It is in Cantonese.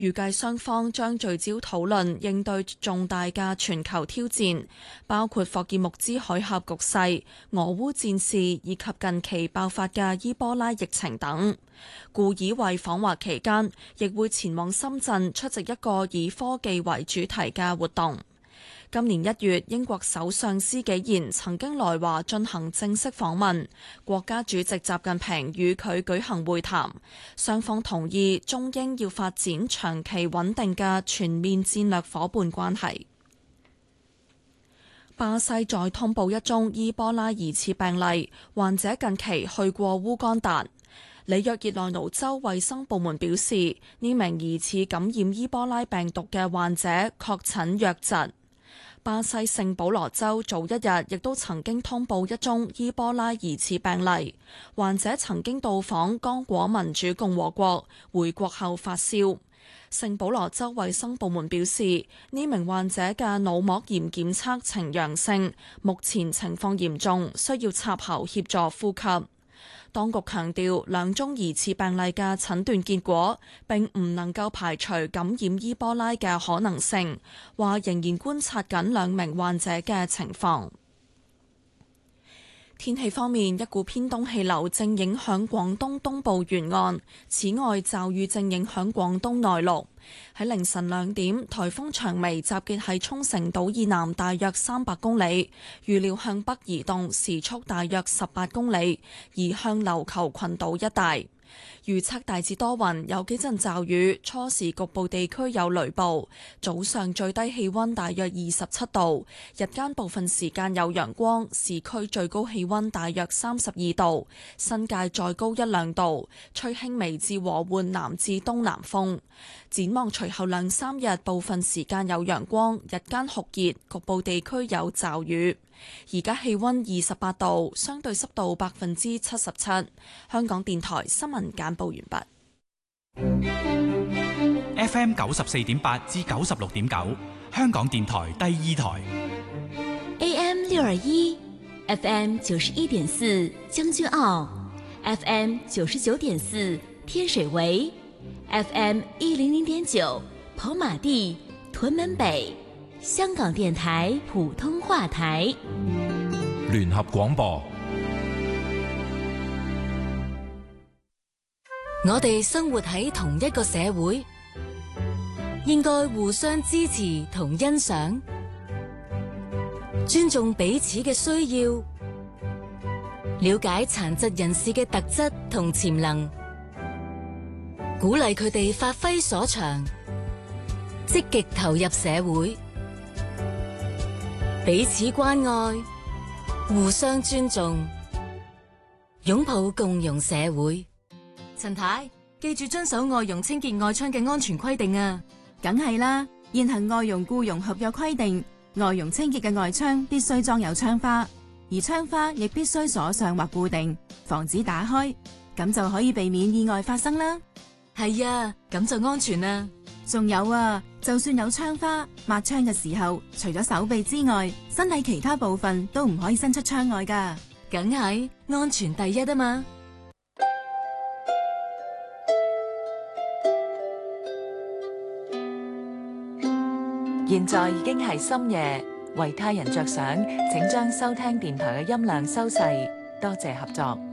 預計雙方將聚焦討論應對重大嘅全球挑戰，包括霍爾木茲海峽局勢、俄烏戰事以及近期爆發嘅伊波拉疫情等。顧以為訪華期間亦會前往深圳出席一個以科技為主題嘅活動。今年1月，英國首相施紀賢曾經來華進行正式訪問，國家主席習近平與佢舉行會談，雙方同意中英要發展長期穩定嘅全面戰略夥伴關係。巴西再通報一宗伊波拉疑似病例，患者近期去過烏干達。里約熱內盧州衛生部門表示，呢名疑似感染伊波拉病毒嘅患者確診瘧疾。巴西聖保羅州早一日亦都曾經通報一宗伊波拉疑似病例，患者曾經到訪剛果民主共和國，回國後發燒。聖保羅州衛生部門表示，呢名患者嘅腦膜炎檢測呈陽性，目前情況嚴重，需要插喉協助呼吸。當局強調，兩宗疑似病例嘅診斷結果並唔能夠排除感染伊波拉嘅可能性，話仍然觀察緊兩名患者嘅情況。天氣方面，一股偏東氣流正影響廣東東部沿岸，此外驟雨正影響廣東內陸。喺凌晨2點，颱風長眉集結喺沖繩島以南大約300公里，預料向北移動，時速大約18公里，移向琉球群島一帶。預測大致多雲，有幾陣驟雨，初時局部地區有雷暴。早上最低氣溫大約27度，日間部分時間有陽光，市區最高氣溫大約32度，新界再高1-2度，吹輕微至和緩南至東南風。展望隨後2-3日，部分時間有陽光，日間酷熱，局部地區有驟雨。而家氣溫28度，相對濕度77%。香港電台新聞簡報完畢。FM 94.8至96.9，香港電台第2台。 AM 621 FM 91.4將軍澳 FM 99.4天水圍 FM 100.9跑馬地屯門北，香港電台普通話台。 聯合廣播。 我哋生活喺同一個社會，應該互相支持同欣賞，尊重彼此嘅需要，了解殘疾人士嘅特質同潛能，鼓勵佢哋發揮所長，積極投入社會，彼此關愛，互相尊重，擁抱共融社會。陳太，記住遵守外傭清潔外窗嘅安全規定啊！ 梗係啦，現行外傭僱傭合約規定，外傭清潔嘅外窗必須裝有窗花，而窗花亦必須鎖上或固定，防止打開，咁就可以避免意外發生啦。 係啊，咁就安全啦。 仲有啊，就算有窗花，抹窗嘅時候，除咗手臂之外，身體其他部分都唔可以伸出窗外㗎。 梗係安全第一啊嘛！ 現在已經係深夜，為他人着想，請將收聽電台嘅音量收細，多謝合作。